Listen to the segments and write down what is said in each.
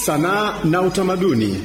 Sanaa na utamaduni.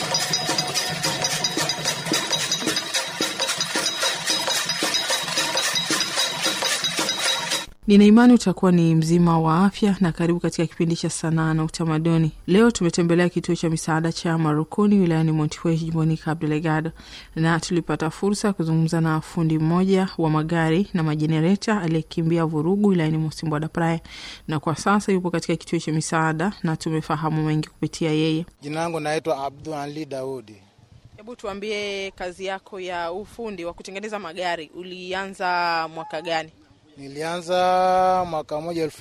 Nina imani utakuwa ni mzima wa afya na karibu katika kipindi cha sanaa na utamaduni. Leo tumetembelea kituo cha misaada cha Marukuni wilayani Montiwe jimboni Cabo Delgado, na tulipata fursa kuzungumza na fundi mmoja wa magari na majenereta aliyekimbia vurugu wilayani Mocimboa da Praia, na kwa sasa yupo katika kituo cha misaada na tumefahamu mengi kupitia yeye. Jina langu naitwa Abdul Ali Daudi. Hebu tuambie, kazi yako ya ufundi wa kutengeneza magari ulianza mwaka gani? Nilianza mwaka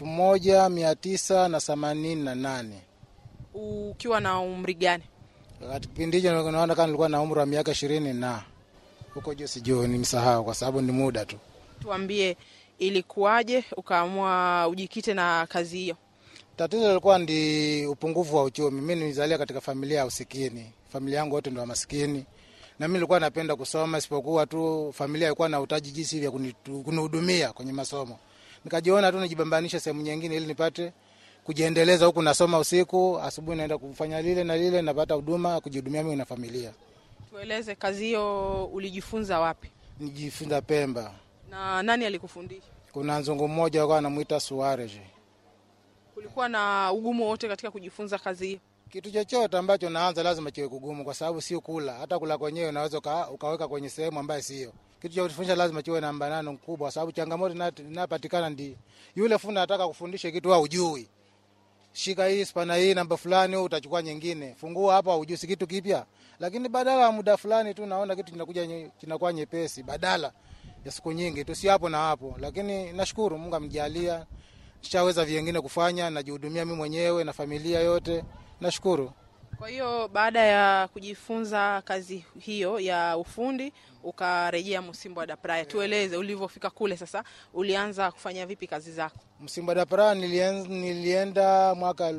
1988. Ukiwa na umri gani? Wakati kipindi hicho naona kama nilikuwa na umri wa miaka 20 na huko juu sijui, nimesahau kwa sababu ni muda tu. Tuambie, ilikuwaje ukaamua ujikite na kazi hiyo? Tatizo lilikuwa ndi upungufu wa uchumi. Mimi nilizalia katika familia ya usikini. Familia yangu wote ndio maskini. Na mimi nilikuwa napenda kusoma, isipokuwa tu familia ilikuwa na utaji jinsi vya kunihudumia kwenye masomo. Nikajiona tu nijibambanisha sehemu nyingine ili nipate kujiendeleza, huku nasoma usiku, asubuhi naenda kufanya lile na lile, napata huduma kujihudumia mimi na familia. Tueleze, kazi hiyo ulijifunza wapi? Nijifunza Pemba. Na nani alikufundisha? Kuna nzungu mmoja alikuwa anamuita Suarez. Kulikuwa na ugumu wote katika kujifunza kazi hiyo? Kitu chochote ambacho naanza lazima kiwe kugumu, kwa sababu sio kula. Hata kula kwenyewe unaweza ukaweka kwenye sehemu ambayo sio. Kitu cha kufundisha lazima kiwe na mbanano mkubwa, kwa sababu changamoto inapatikana ndi yule fundi anataka kufundisha kitu au hujui. Shika hii spana hii namba fulani, wewe utachukua nyingine. Fungua hapa, hujui kitu kipya. Lakini badala ya muda fulani tu naona kitu kinakuwa nyepesi, badala ya siku nyingi tu, si hapo na hapo. Lakini nashukuru Mungu amjalia, nishaweza vingine kufanya, najihudumia mimi mwenyewe na familia yote. Nashukuru. Kwa hiyo baada ya kujifunza kazi hiyo ya ufundi ukarejea Mocimboa da Praia. Tueleze ulivyofika kule sasa, ulianza kufanya vipi kazi zako? Mocimboa da Praia nilienda mwaka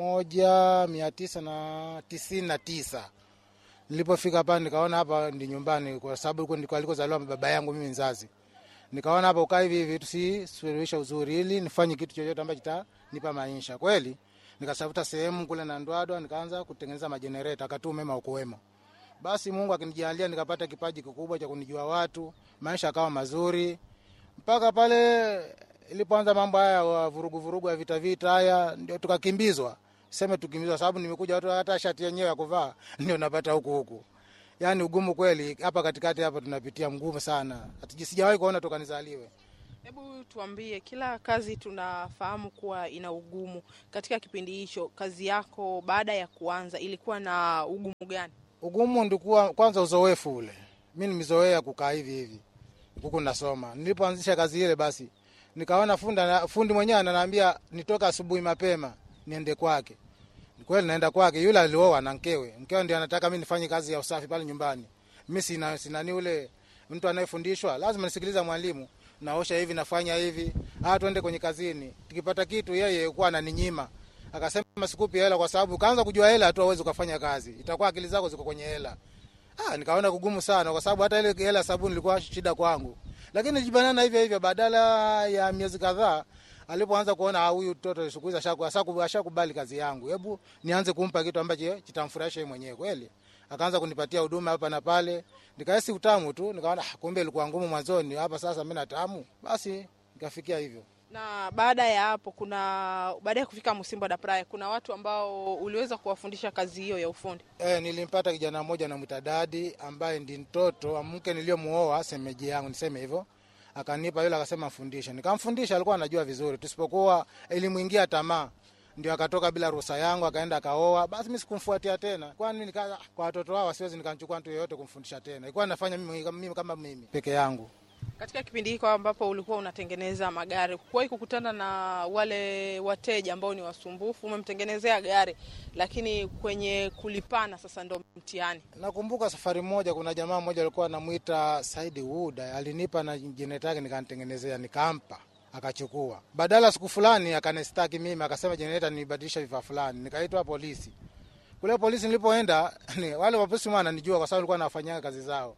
1999. Nilipofika hapa nikaona hapa ndi nyumbani, kwa sababu huko ndiko alikozaliwa baba yangu mimi mzazi. Nikaona hapa ukai hivi vitu si suluhisha uzuri, ili nifanye kitu chochote ambacho kitanipa maisha. Kweli nikasafuta sehemu kule na Ndwadwa, nikaanza kutengeneza majenereta, akatu mema ukuwemo. Basi Mungu akinijalia nikapata kipaji kikubwa cha kunijua watu, maisha yakawa mazuri. Mpaka pale ilipoanza mambo haya vurugu ya vita haya, ndio tukakimbizwa. Sema tukimbizwa sababu nimekuja watu hata shati yenyewe ya kuvaa ndio napata huku. Yaani ugumu kweli hapa katikati hapa tunapitia mgumu sana. Sijawahi kuona toka nizaliwe. Hebu tuambie, kila kazi tunafahamu kuwa ina ugumu. Katika kipindi hicho kazi yako baada ya kuanza ilikuwa na ugumu gani? Ugumu ndikuwa kwanza uzoefu ule. Mimi nimezoea kukaa hivi huku nasoma. Nilipoanzisha kazi ile basi nikaona fundi mwenyewe ananiambia nitoka asubuhi mapema niende kwake. Ni kweli naenda kwake, yule alioa na mkewe. Mkewe ndiye anataka mimi nifanye kazi ya usafi pale nyumbani. Mimi sina ni ule mtu anayefundishwa, lazima nisikiliza mwalimu. Naosha hivi, nafanya hivi, tuende kwenye kazini. Tukipata kitu yeye alikuwa ananinyima. Akasema sikupi hela, kwa sababu kaanza kujua hela tu uweze kufanya kazi. Itakuwa akili zako ziko kwenye hela. Nikaona kugumu sana, kwa sababu hata ile hela sabuni ilikuwa shida kwangu. Lakini nijibanana hivyo badala ya miezi kadhaa alipoanza kuona huyu mtoto siku hizi ashakubali kazi yangu. Hebu nianze kumpa kitu ambacho kitamfurahisha yeye mwenyewe kweli. Akaanza kunipatia huduma hapa na pale. Nikahisi utamu tu, nikaona kumbe ilikuwa ngumu mwanzoni, hapa sasa mimi natamu. Basi nikafikia hivyo. Na baada ya hapo baada ya kufika Mocimboa da Praia kuna watu ambao uliweza kuwafundisha kazi hiyo ya ufundi? Nilimpata kijana mmoja na mtadadi ambaye ndi mtoto wa mke niliyomuoa semeji yangu, niseme hivyo. Akanipa yule, akasema mfundishe. Nikamfundisha, alikuwa anajua vizuri. Tusipokuwa elimuingia tamaa, ndio akatoka bila ruhusa yangu akaenda akaoa. Basi mimi sikumfuatia tena. Kwani nikaza kwa watoto wao siwezi nikamchukua mtu yeyote kumfundisha tena. Ilikuwa nafanya mimi kama mimi peke yangu. Katika kipindi hiko ambapo ulikuwa unatengeneza magari, kuwahi kukutana na wale wateja ambao ni wasumbufu? Umemtengenezea gari lakini kwenye kulipana sasa ndo mtihani. Nakumbuka safari moja kuna jamaa mmoja alikuwa anamuita Said Wood, alinipa na jenereta yake nikanitengenezea, nikampa akachukua. Badala siku fulani akanistaki mimi, akasema jenereta nibadilisha vifaa fulani. Nikaitwa polisi. Kule polisi nilipoenda wale wapolisi wananijua kwa sababu nilikuwa nafanyia kazi zao.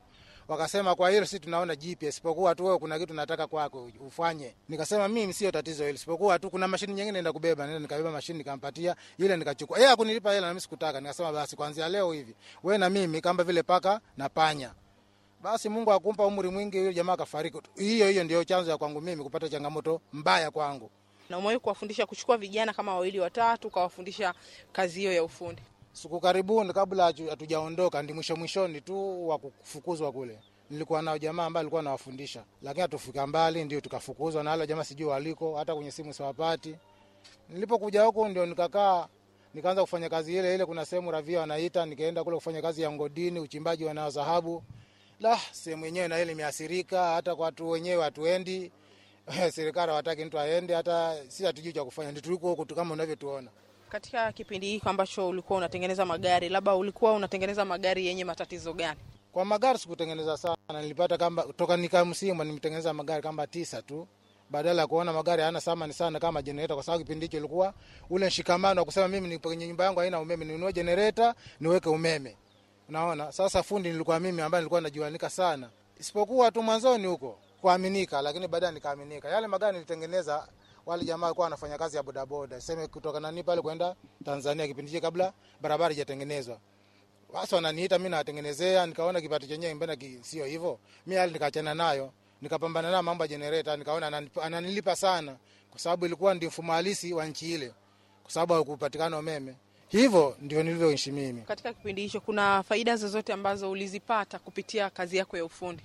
Wakasema kwa hilo sisi tunaona GPS, isipokuwa tu wewe kuna kitu nataka kwako ufanye. Nikasema mimi sio tatizo hilo, isipokuwa tu kuna mashini nyingine naenda kubeba. Nenda nikabeba mashini nikampatia ile nikachukua. Yeye hakunilipa hela na mimi sikutaka. Nikasema basi kuanzia leo hivi wewe na mimi kama vile paka na panya. Basi Mungu akumpa umri mwingi, yule jamaa akafariki. Hiyo ndio chanzo ya kwangu mimi kupata changamoto mbaya kwangu. Na umewahi kuwafundisha kuchukua vijana kama 2 watatu kawafundisha kazi hiyo ya ufundi? Siku karibuni kabla hatujaondoka ndi mwishoni tu wa kufukuzwa kule. Nilikuwa nao jamaa ambaye alikuwa anawafundisha. Lakini hatufika mbali ndio tukafukuzwa na wale jamaa sijui waliko, hata kwenye simu siwapati. Nilipokuja huko ndio nikakaa nikaanza kufanya kazi ile kuna sehemu ravia wanaita, nikaenda kule kufanya kazi ya ngodini, uchimbaji wa dhahabu. Sehemu yenyewe na ile imeathirika, hata kwa watu wenyewe hatuendi. Serikali hawataki mtu aende, hata si hatujui cha kufanya. Ndio tuliko huko kama unavyotuona. Katika kipindi hiki ambacho ulikuwa unatengeneza magari, labda ulikuwa unatengeneza magari yenye matatizo gani? Kwa magari sikutengeneza sana, nilipata kama kutoka nikamsimu nimetengeneza magari kama 9 tu. Badala ya kuona magari hayana thamani sana kama generator, kwa sababu kipindi hicho ilikuwa ule mshikamano wa kusema mimi nipo kwenye nyumba yangu haina umeme, ninunue generator niweke umeme. Unaona? Sasa fundi nilikuwa mimi ambaye nilikuwa najuanika sana. Isipokuwa tu mwanzoni huko kuaminika, lakini baadaye nikaaminika. Yale magari nilitengeneza wale jamaa walikuwa wanafanya kazi ya bodaboda. Sema kutoka nani pale kwenda Tanzania kipindi hicho kabla barabara haijatengenezwa. Basi wananiita mimi nawatengenezea, nikaona kipato chenyewe mbona sio hivyo. Mimi hali nikaachana nayo, nikapambana na mambo ya generator, nikaona ananilipa sana kwa sababu ilikuwa ndio mfumo halisi wa nchi ile. Kwa sababu hakupatikana umeme. Hivyo ndio nilivyoishi mimi. Katika kipindi hicho kuna faida zozote ambazo ulizipata kupitia kazi yako ya ufundi?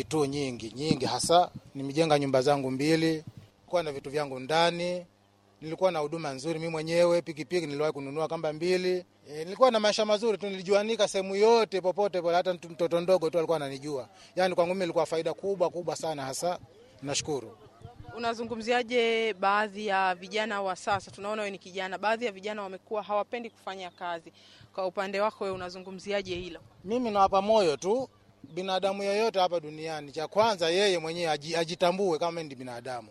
Nyingi hasa nimejenga nyumba zangu 2, kwa na vitu vyangu ndani. Nilikuwa na huduma nzuri mimi mwenyewe, pikipiki niliwahi kununua kamba 2. Nilikuwa na maisha mazuri tu, nilijuanika sehemu yote popote pale, hata mtoto ndogo tu alikuwa ananijua. Yaani kwangu mimi ilikuwa faida kubwa sana hasa. Nashukuru. Unazungumziaje baadhi ya vijana wa sasa? Tunaona wewe ni kijana, baadhi ya vijana wamekuwa hawapendi kufanya kazi. Kwa upande wako wewe unazungumziaje hilo? Mimi nawapa moyo tu binadamu yoyote hapa duniani. Cha kwanza yeye mwenyewe ajitambue kama ni binadamu.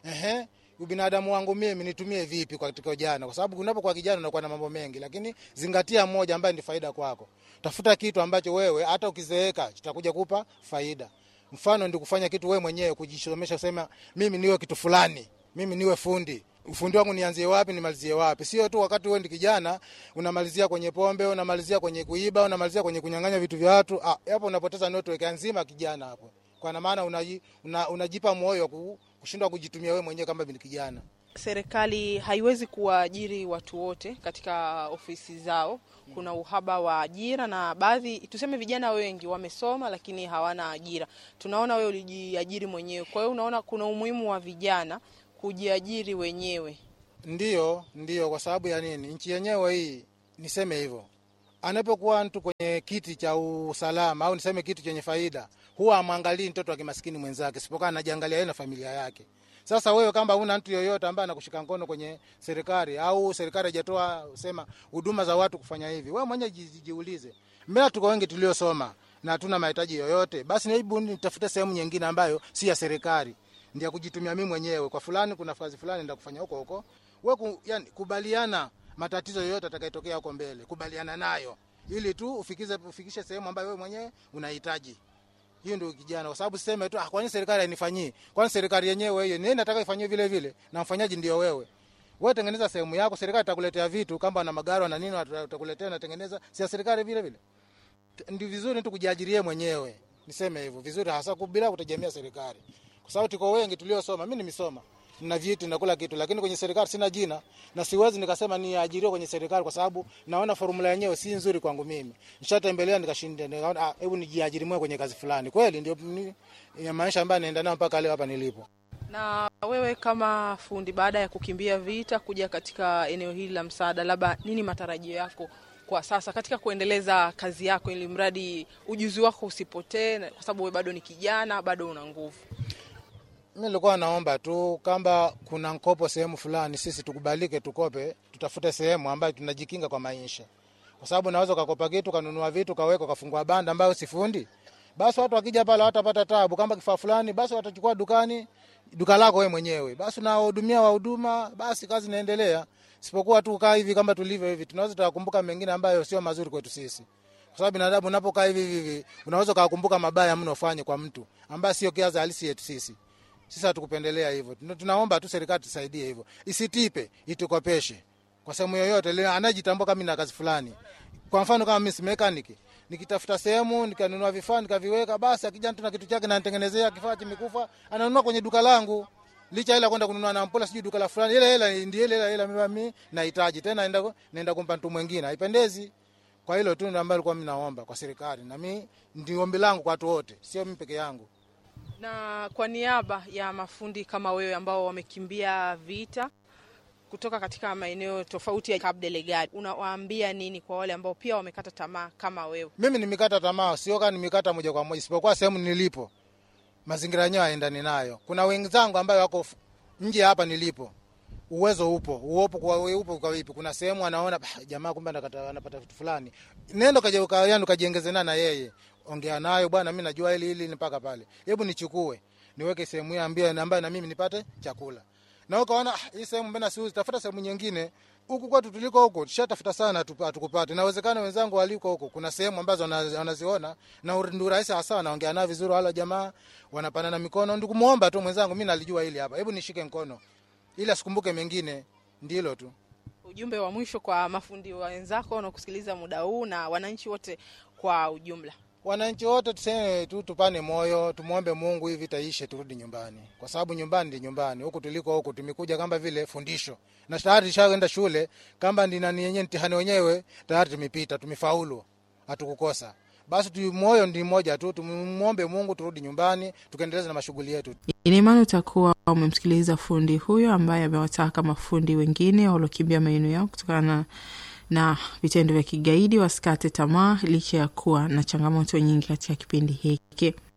Ubinadamu wangu mimi nitumie vipi katika ujana? Kwa sababu unapokuwa kijana unakuwa na mambo mengi, lakini zingatia moja ambaye ni faida kwako. Tafuta kitu ambacho wewe hata ukizeeka kitakuja kupa faida. Mfano ndio kufanya kitu wewe mwenyewe, kujisomesha, kusema mimi niwe kitu fulani, mimi niwe fundi. Ufundi wangu nianzie wapi nimalizie wapi? Sio tu wakati wewe ndi kijana unamalizia kwenye pombe, unamalizia kwenye kuiba, unamalizia kwenye kunyang'anya vitu vya watu. Hapo unapoteza network nzima kijana hapo. Kwa maana unajipa moyo kushindwa kujitumia wewe mwenyewe kama bin kijana. Serikali haiwezi kuwaajiri watu wote katika ofisi zao. Kuna uhaba wa ajira na baadhi, tuseme vijana wengi wamesoma lakini hawana ajira. Tunaona wewe ulijiajiri mwenyewe. Kwa hiyo unaona kuna umuhimu wa vijana kujiajiri wenyewe. Ndio, kwa sababu ya nini? Nchi yenyewe hii, niseme hivyo. Anapokuwa mtu kwenye kiti cha usalama au niseme kitu chenye faida, huwa amwangalii mtoto wa kimaskini mwenzake, sipokuwa anajiangalia yeye na familia yake. Sasa wewe kama huna mtu yoyote ambaye anakushika mkono kwenye serikali au serikali haijatoa sema huduma za watu kufanya hivi, wewe mwenyewe jiulize. Mbona tuko wengi tuliosoma na hatuna mahitaji yoyote? Basi hebu nitafute sehemu nyingine ambayo si ya serikali, ndio kujitumia mimi mwenyewe. Kwa fulani kuna kazi fulani ndio kufanya huko. Wewe yani kubaliana matatizo yoyote atakayotokea huko mbele, kubaliana nayo ili tu ufikishe sehemu ambayo wewe mwenyewe unahitaji. Hiyo ndio kijana, kwa sababu siseme tu kwa nini serikali hainifanyii? Kwa nini serikali yenyewe hiyo nini nataka ifanywe vile vile na mfanyaji ndio wewe? Wewe tengeneza sehemu yako, serikali itakuletea vitu kama na magari na nini watakuletea na tengeneza, si serikali vile vile. Ndio vizuri tu kujiajiria mwenyewe. Niseme hivyo, vizuri hasa bila kutegemea serikali. Kwa sababu tuko wengi tuliosoma, mimi nimesoma. Nina vyeti na kula kitu, lakini kwenye serikali sina jina na siwezi nikasema ni ajiriwa kwenye serikali kwa sababu naona formula yenyewe si nzuri kwangu mimi. Nishatembelea nikashinda, nikaona hebu nijiajiri mwenyewe kwenye kazi fulani. Kweli ndio ya maisha ambayo naenda nayo mpaka leo hapa nilipo. Na wewe kama fundi, baada ya kukimbia vita kuja katika eneo hili la msaada, labda nini matarajio yako kwa sasa katika kuendeleza kazi yako ili mradi ujuzi wako usipotee, kwa sababu wewe bado ni kijana, bado una nguvu? Mimi nilikuwa naomba tu kama kuna mkopo sehemu fulani sisi tukubalike tukope, tutafute sehemu ambayo tunajikinga kwa maisha. Kwa sababu naweza kukopa kitu, kanunua vitu, kaweka, kafungua banda ambayo si fundi. Basi watu wakija pale watapata taabu, kama kifaa fulani basi watachukua duka lako wewe mwenyewe. Basi unahudumia wahuduma, basi kazi inaendelea. Sipokuwa tu kaa hivi kama tulivyo hivi, tunaweza tukakumbuka mengine ambayo sio mazuri kwetu sisi. Kwa sababu binadamu unapokaa hivi unaweza kukumbuka mabaya mnofanye kwa mtu ambaye sio kiaza halisi yetu sisi. Sisi hatukupendelea hivyo. Tunaomba tu serikali tusaidie hivyo. Isitipe, itukopeshe. Kwa sehemu yoyote leo anajitambua kama na kazi fulani. Kwa mfano kama mimi si mechanic, nikitafuta sehemu nikanunua vifaa nikaviweka, basi akija mtu na kitu chake na nitengenezea kifaa kimekufa, ananunua kwenye duka langu. Licha hela kwenda kununua na mpola sijui duka la fulani, ile hela ndiye ile hela mimi nahitaji tena naenda kumpa mtu mwingine. Haipendezi. Kwa hilo tu ndio ambalo mimi naomba kwa serikali, na mimi ndio ombi langu kwa watu wote, sio mimi peke yangu. Na kwa niaba ya mafundi kama wewe ambao wamekimbia vita kutoka katika maeneo tofauti ya Cabo Delgado, unawaambia nini kwa wale ambao pia wamekata tamaa kama wewe? Mimi nimekata tamaa, sio kama nimekata moja kwa moja, isipokuwa sehemu nilipo mazingira yenyewe yaendani nayo. Kuna wenzangu ambao wako nje hapa nilipo. Uwezo upo kwa vipi? Kuna sehemu anaona jamaa kumbe anapata vitu fulani. Nenda kajiongeze na yeye. Ongea nayo, bwana mimi najua hili mpaka pale. Hebu nichukue, niweke sehemu hii ambaye na mimi nipate chakula. Na ukaona hii sehemu mbona siuzi, tafuta sehemu nyingine. Huku kwetu tuliko huko tushatafuta sana tukupate. Inawezekana wenzangu waliko huko kuna sehemu ambazo wanaziona na ndio rahisi hasa, wanaongea nao vizuri, wala jamaa wanapanana mikono. Ndio kumuomba tu mwenzangu, mimi nalijua hili hapa, hebu nishike mkono ili asikumbuke mengine. Ndilo tu ujumbe wa mwisho kwa mafundi wenzako wanaokusikiliza muda huu na wananchi wote kwa ujumla. Wananchi wote tuseme tu tupane moyo, tumuombe Mungu hivi vita ishe, turudi nyumbani. Kwa sababu nyumbani ndi nyumbani. Huko tuliko huko tumekuja kama vile fundisho. Na tayari tushaenda shule, kama ndi nani yenyewe mtihani wenyewe tayari tumepita, tumefaulu. Hatukukosa. Basi moyo ndi mmoja tu, tumuombe Mungu turudi nyumbani, tukaendeleza na mashughuli yetu. Ina imani utakuwa umemsikiliza fundi huyo ambaye amewataka mafundi wengine waliokimbia maeneo yao kutokana na vitendo vya kigaidi wasikate tamaa licha ya kuwa na changamoto nyingi katika kipindi hiki.